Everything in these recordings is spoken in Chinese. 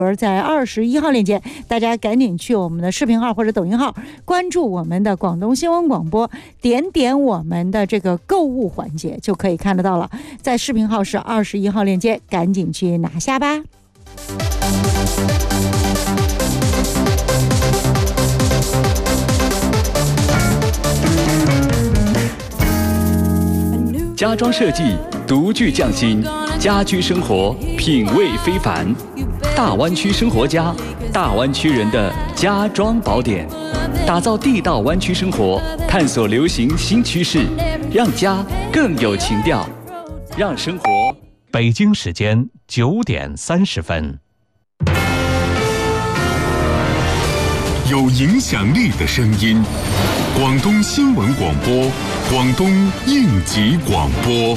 在21号链接，大家赶紧去我们的视频号或者抖音号关注我们的广东新闻广播，点我们的这个购物环节就可以看得到了。在视频号是21号链接，赶紧去拿下吧。 家装设计独具匠心，家居生活品味非凡。大湾区生活家，大湾区人的家装宝典，打造地道湾区生活，探索流行新趋势，让家更有情调，让生活。 北京时间9点30分。 有影响力的声音，广东新闻广播，广东应急广播。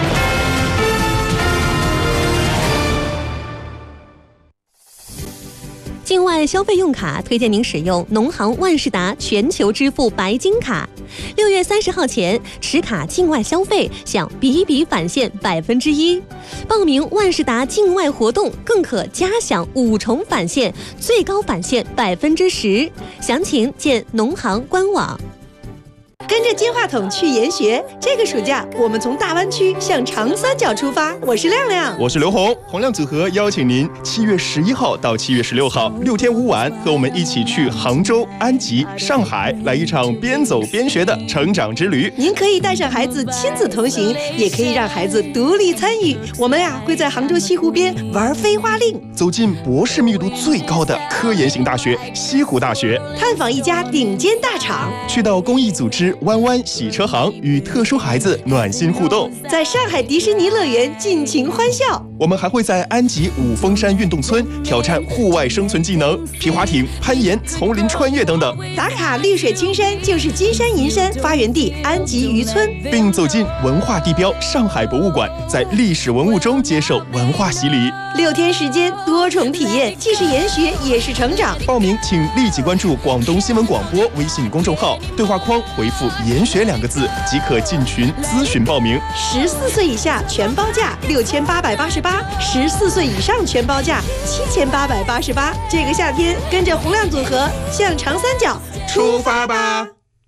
境外消费用卡推荐您使用农行万事达全球支付白金卡。6月30号前持卡境外消费享笔笔返现1%，报名万事达境外活动更可加享5重返现，最高返现10%。详情见农行官网。 跟着金话筒去研学，这个暑假我们从大湾区向长三角出发。我是亮亮， 我是刘红，洪亮组合邀请您7月11号到7月16号6天5晚，和我们一起去杭州、安吉、上海，来一场边走边学的成长之旅。 您可以带上孩子亲子同行，也可以让孩子独立参与。我们会在杭州西湖边玩飞花令， 走进博士密度最高的科研型大学西湖大学， 探访一家顶尖大厂， 去到公益组织弯弯洗车行，与特殊孩子暖心互动， 在上海迪士尼乐园尽情欢笑。 我们还会在安吉五峰山运动村挑战户外生存技能，皮划艇、攀岩、丛林穿越等等。 打卡绿水青山就是金山银山发源地安吉渔村， 并走进文化地标上海博物馆，在历史文物中接受文化洗礼。 6天时间，多重体验，既是研学也是成长。 报名请立即关注广东新闻广播微信公众号，对话框回复研学2个字即可进群咨询报名。 14岁以下全包价6888，14岁以上全包价7888。这个夏天跟着洪亮组合向长三角出发吧。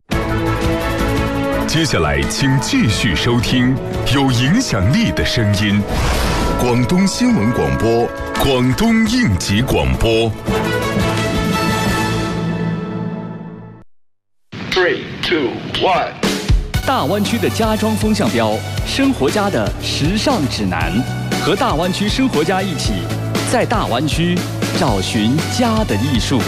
接下来请继续收听有影响力的声音，广东新闻广播，广东应急广播。 3、2、1。大湾区的家装风向标，生活家的时尚指南，和大湾区生活家一起，在大湾区找寻家的艺术。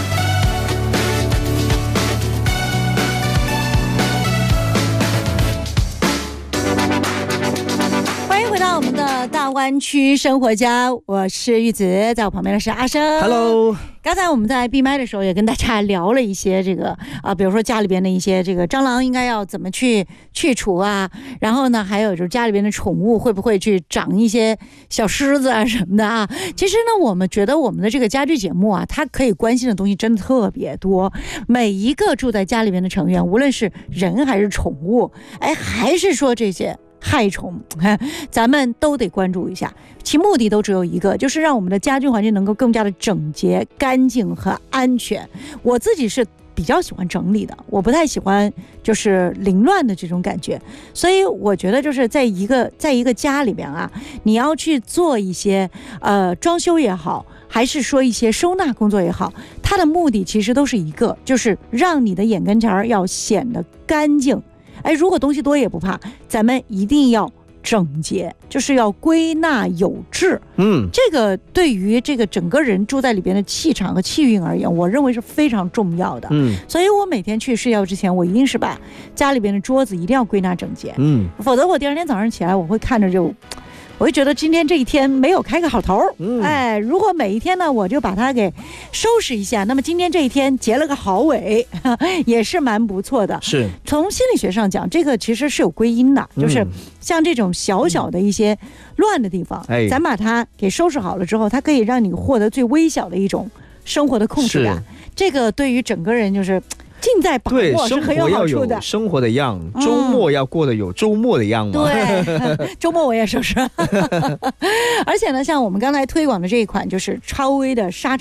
我们的大湾区生活家，我是玉子，在我旁边的是阿生。 Hello。 刚才我们在闭麦的时候也跟大家聊了一些这个比如说家里边的一些这个蟑螂应该要怎么去除啊，然后呢还有就是家里边的宠物会不会去长一些小狮子啊什么的啊。其实呢我们觉得我们的这个家居节目啊，它可以关心的东西真的特别多，每一个住在家里边的成员，无论是人还是宠物，还是说这些害虫，咱们都得关注一下，其目的都只有一个，就是让我们的家居环境能够更加的整洁、干净和安全。我自己是比较喜欢整理的，我不太喜欢就是凌乱的这种感觉，所以我觉得就是在一个家里边啊，你要去做一些装修也好，还是说一些收纳工作也好，它的目的其实都是一个，就是让你的眼跟前要显得干净。如果东西多也不怕，咱们一定要整洁，就是要归纳有致。这个对于这个整个人住在里边的气场和气运而言，我认为是非常重要的。所以我每天去睡觉之前，我一定是把家里边的桌子一定要归纳整洁。否则我第二天早上起来，我会看着我会觉得今天这一天没有开个好头。如果每一天呢我就把它给收拾一下，那么今天这一天结了个好尾，也是蛮不错的。是从心理学上讲，这个其实是有归因的，就是像这种小小的一些乱的地方，咱把它给收拾好了之后，它可以让你获得最微小的一种生活的控制感。这个对于整个人就是尽在把对， 握是生很有活要好处的有。生活的样，周末要过得有周末的样嘛。 对，周末我也收拾。而且呢，像我们刚才推广的这一款就是超微的纱